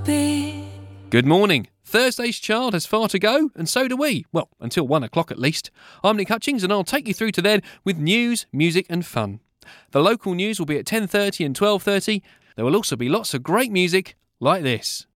be. Good morning. Thursday's child has far to go, and so do we. Well, until 1 o'clock at least. I'm Nick Hutchings, and I'll take you through to then with news, music and fun. The local news will be at 10:30 and 12:30. There will also be lots of great music like this.